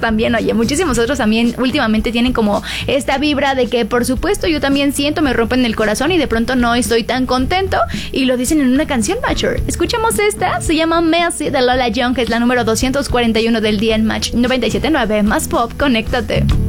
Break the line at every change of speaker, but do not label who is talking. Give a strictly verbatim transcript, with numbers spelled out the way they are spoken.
también, oye, muchísimos otros también últimamente tienen como esta vibra de que, por supuesto, yo también siento, me rompen el corazón y de pronto no estoy tan contento y lo dicen en una canción, Matcher. Escuchemos esta, se llama Mercy de Lola Young, que es la número doscientos cuarenta y uno del día en Match noventa y siete punto nueve. Más pop, conéctate.